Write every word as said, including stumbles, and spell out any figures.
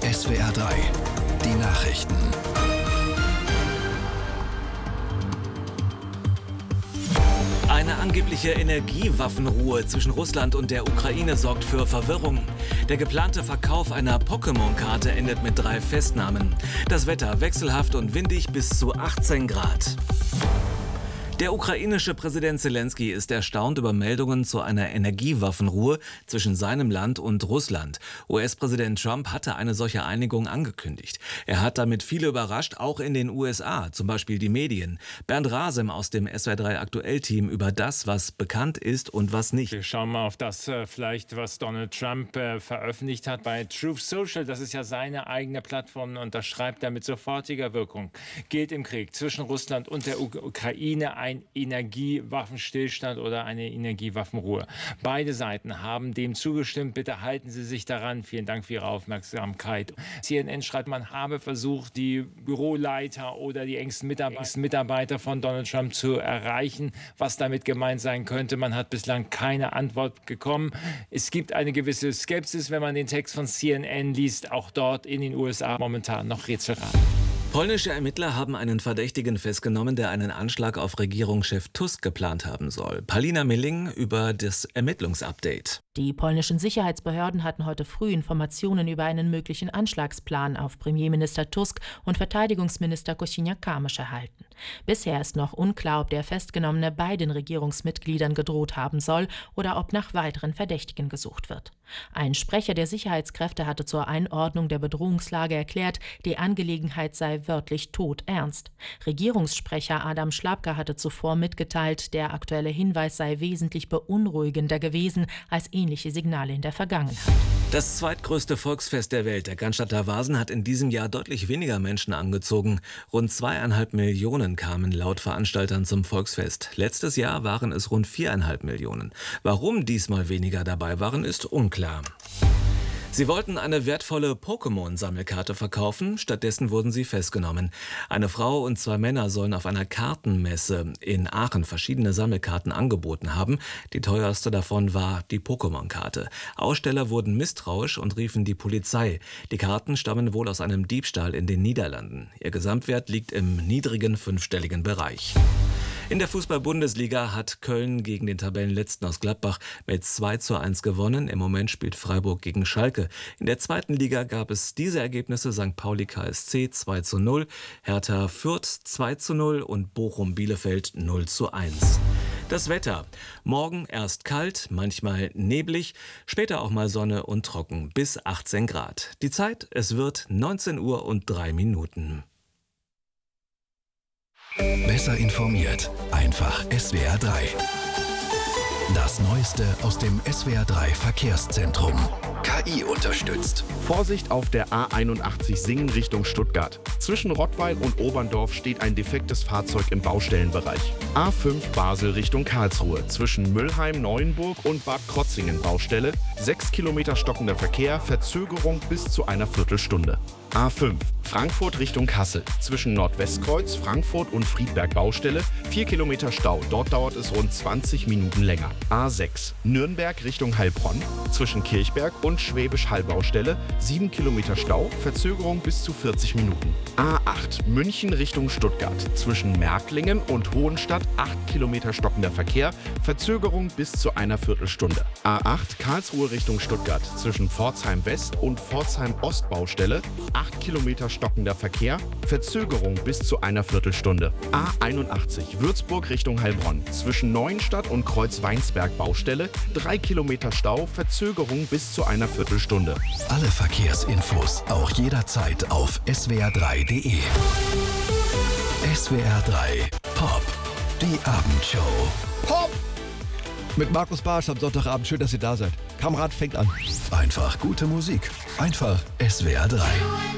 S W R drei, die Nachrichten. Eine angebliche Energiewaffenruhe zwischen Russland und der Ukraine sorgt für Verwirrung. Der geplante Verkauf einer Pokémon-Karte endet mit drei Festnahmen. Das Wetter wechselhaft und windig bis zu achtzehn Grad. Der ukrainische Präsident Selenskyj ist erstaunt über Meldungen zu einer Energiewaffenruhe zwischen seinem Land und Russland. U S-Präsident Trump hatte eine solche Einigung angekündigt. Er hat damit viele überrascht, auch in den U S A, zum Beispiel die Medien. Bernd Rasem aus dem S W R drei Aktuell-Team über das, was bekannt ist und was nicht. Wir schauen mal auf das äh, vielleicht, was Donald Trump äh, veröffentlicht hat bei Truth Social. Das ist ja seine eigene Plattform und da schreibt er mit sofortiger Wirkung: Gilt im Krieg zwischen Russland und der U Ukraine ein Energiewaffenstillstand oder eine Energiewaffenruhe. Beide Seiten haben dem zugestimmt. Bitte halten Sie sich daran. Vielen Dank für Ihre Aufmerksamkeit. C N N schreibt, man habe versucht, die Büroleiter oder die engsten Mitarbeiter, engsten Mitarbeiter von Donald Trump zu erreichen. Was damit gemeint sein könnte, man hat bislang keine Antwort bekommen. Es gibt eine gewisse Skepsis, wenn man den Text von C N N liest. Auch dort in den U S A momentan noch Rätselraten. Polnische Ermittler haben einen Verdächtigen festgenommen, der einen Anschlag auf Regierungschef Tusk geplant haben soll. Palina Milling über das Ermittlungsupdate. Die polnischen Sicherheitsbehörden hatten heute früh Informationen über einen möglichen Anschlagsplan auf Premierminister Tusk und Verteidigungsminister Kosiniak-Kamysz erhalten. Bisher ist noch unklar, ob der Festgenommene beiden Regierungsmitgliedern gedroht haben soll oder ob nach weiteren Verdächtigen gesucht wird. Ein Sprecher der Sicherheitskräfte hatte zur Einordnung der Bedrohungslage erklärt, die Angelegenheit sei wörtlich todernst. Regierungssprecher Adam Szłapka hatte zuvor mitgeteilt, der aktuelle Hinweis sei wesentlich beunruhigender gewesen als ähnliche Signale in der Vergangenheit. Das zweitgrößte Volksfest der Welt, der Cannstatter Vasen, hat in diesem Jahr deutlich weniger Menschen angezogen. Rund zweieinhalb Millionen kamen laut Veranstaltern zum Volksfest. Letztes Jahr waren es rund viereinhalb Millionen. Warum diesmal weniger dabei waren, ist unklar. Sie wollten eine wertvolle Pokémon-Sammelkarte verkaufen, stattdessen wurden sie festgenommen. Eine Frau und zwei Männer sollen auf einer Kartenmesse in Aachen verschiedene Sammelkarten angeboten haben. Die teuerste davon war die Pokémon-Karte. Aussteller wurden misstrauisch und riefen die Polizei. Die Karten stammen wohl aus einem Diebstahl in den Niederlanden. Ihr Gesamtwert liegt im niedrigen fünfstelligen Bereich. In der Fußball-Bundesliga hat Köln gegen den Tabellenletzten aus Gladbach mit zwei zu eins gewonnen. Im Moment spielt Freiburg gegen Schalke. In der zweiten Liga gab es diese Ergebnisse: Sankt Pauli K S C zwei zu null, Hertha Fürth zwei zu null und Bochum Bielefeld null zu eins. Das Wetter. Morgen erst kalt, manchmal neblig, später auch mal Sonne und trocken bis achtzehn Grad. Die Zeit, es wird neunzehn Uhr und drei Minuten. Besser informiert, einfach S W R drei. Das Neueste aus dem S W R drei Verkehrszentrum. K I unterstützt. Vorsicht auf der A einundachtzig Singen Richtung Stuttgart. Zwischen Rottweil und Oberndorf steht ein defektes Fahrzeug im Baustellenbereich. A fünf Basel Richtung Karlsruhe. Zwischen Müllheim, Neuenburg und Bad Krotzingen Baustelle. Sechs Kilometer stockender Verkehr, Verzögerung bis zu einer Viertelstunde. A fünf Frankfurt Richtung Kassel. Zwischen Nordwestkreuz, Frankfurt und Friedberg Baustelle. Vier Kilometer Stau. Dort dauert es rund zwanzig Minuten länger. A sechs Nürnberg Richtung Heilbronn. Zwischen Kirchberg und Schwäbisch Hall Baustelle. Sieben Kilometer Stau. Verzögerung bis zu vierzig Minuten. A acht München Richtung Stuttgart. Zwischen Märklingen und Hohenstadt acht Kilometer stockender Verkehr. Verzögerung bis zu einer Viertelstunde. A acht Karlsruhe Richtung Stuttgart. Zwischen Pforzheim West und Pforzheim Ost Baustelle. acht Kilometer stockender Verkehr, Verzögerung bis zu einer Viertelstunde. A einundachtzig Würzburg Richtung Heilbronn. Zwischen Neuenstadt und Kreuzweinsberg Baustelle. drei Kilometer Stau, Verzögerung bis zu einer Viertelstunde. Alle Verkehrsinfos auch jederzeit auf S W R drei punkt de. S W R drei Pop, die Abendshow. Pop! Mit Markus Barsch am Sonntagabend. Schön, dass ihr da seid. Kamerad fängt an. Einfach gute Musik. Einfach S W R drei.